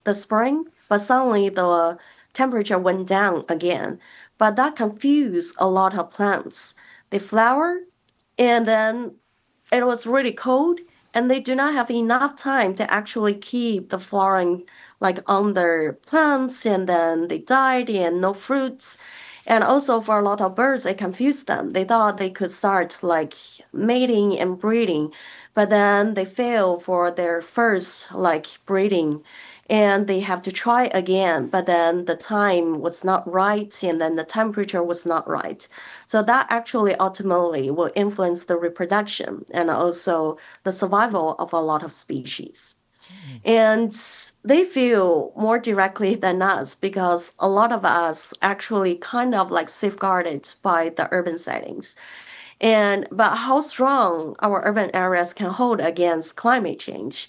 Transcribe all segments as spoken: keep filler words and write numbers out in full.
the spring, but suddenly the temperature went down again. But that confused a lot of plants. They flower, and then it was really cold, and they do not have enough time to actually keep the flowering like on their plants, and then they died and no fruits. And also for a lot of birds, it confused them. They thought they could start like mating and breeding, but then they fail for their first like breeding, and they have to try again, but then the time was not right, and then the temperature was not right. So that actually ultimately will influence the reproduction and also the survival of a lot of species. And they feel more directly than us because a lot of us actually kind of like safeguarded by the urban settings. And but how strong our urban areas can hold against climate change,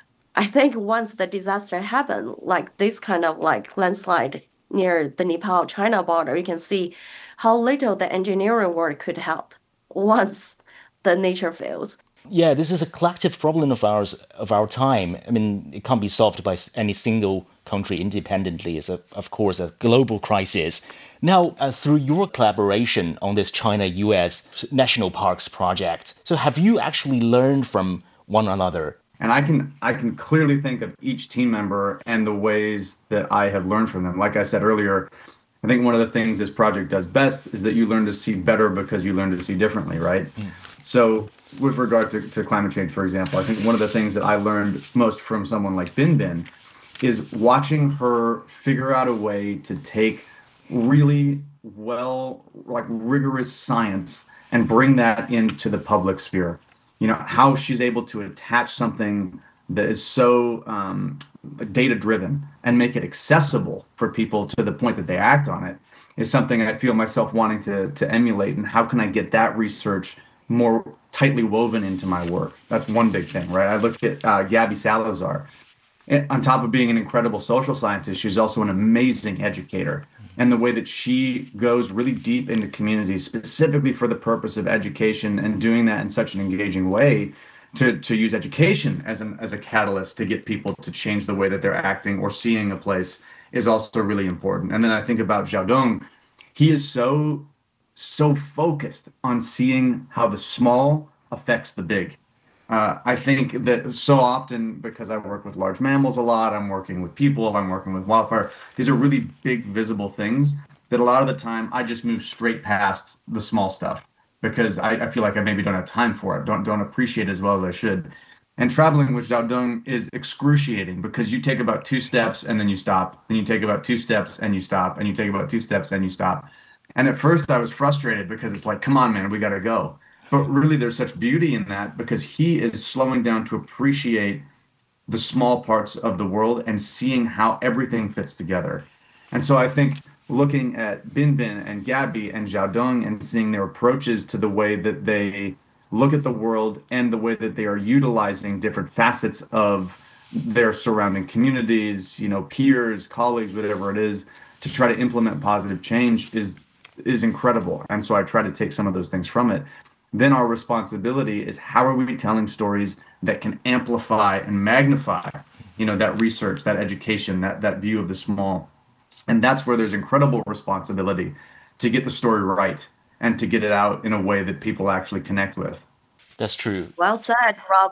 I think once the disaster happened, like this kind of like landslide near the Nepal China border, you can see how little the engineering work could help once the nature fails. Yeah, this is a collective problem of ours of our time. I mean, it can't be solved by any single country independently. It's a, of course a global crisis. Now, uh, through your collaboration on this China-U S National Parks project, so have you actually learned from one another? And I can I can clearly think of each team member and the ways that I have learned from them. Like I said earlier, I think one of the things this project does best is that you learn to see better because you learn to see differently, right? Mm. So with regard to, to climate change, for example, I think one of the things that I learned most from someone like Bin Bin is watching her figure out a way to take really well, like rigorous science and bring that into the public sphere. You know, how she's able to attach something that is so um, data driven and make it accessible for people to the point that they act on it is something I feel myself wanting to to emulate. And how can I get that research more tightly woven into my work? That's one big thing, right? I looked at uh, Gabby Salazar. On top of being an incredible social scientist, she's also an amazing educator. And the way that she goes really deep into communities, specifically for the purpose of education, and doing that in such an engaging way to, to use education as, an, as a catalyst to get people to change the way that they're acting or seeing a place is also really important. And then I think about Xiaodong. He is so, so focused on seeing how the small affects the big. Uh, I think that so often, because I work with large mammals a lot, I'm working with people, I'm working with wildfire. These are really big, visible things that a lot of the time I just move straight past the small stuff because I, I feel like I maybe don't have time for it, don't don't appreciate it as well as I should. And traveling with Xiaodong is excruciating because you take about two steps and then you stop, then you take about two steps and you stop, and you take about two steps and you stop. And at first I was frustrated because it's like, come on, man, we got to go. But really, there's such beauty in that because he is slowing down to appreciate the small parts of the world and seeing how everything fits together. And so I think looking at Bin Bin and Gabby and Xiaodong and seeing their approaches to the way that they look at the world and the way that they are utilizing different facets of their surrounding communities, you know, peers, colleagues, whatever it is, to try to implement positive change is is incredible. And so I try to take some of those things from it. Then our responsibility is how are we telling stories that can amplify and magnify, you know, that research, that education, that that view of the small. And that's where there's incredible responsibility to get the story right and to get it out in a way that people actually connect with. That's true. Well said, Rob.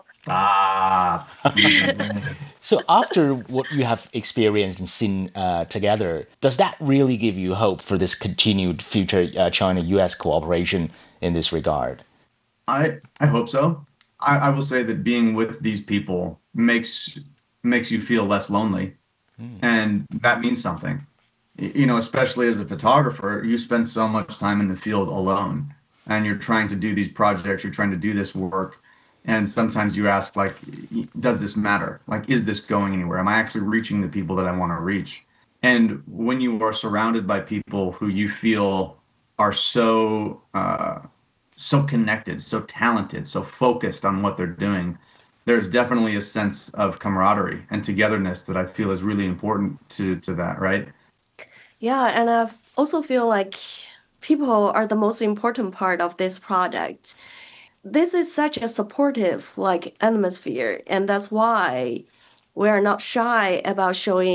Ah. So after what you have experienced and seen uh, together, does that really give you hope for this continued future uh, China-U S cooperation in this regard? I I hope so. I, I will say that being with these people makes makes you feel less lonely, Mm. and that means something. Y- You know, especially as a photographer, you spend so much time in the field alone, and you're trying to do these projects, you're trying to do this work, and sometimes you ask, like, y- does this matter? Like, is this going anywhere? Am I actually reaching the people that I want to reach? And when you are surrounded by people who you feel are so uh, so connected, so talented, so focused on what they're doing, there's definitely a sense of camaraderie and togetherness that I feel is really important to to that, right? Yeah, and I also feel like people are the most important part of this project. This is such a supportive like atmosphere, and that's why we are not shy about showing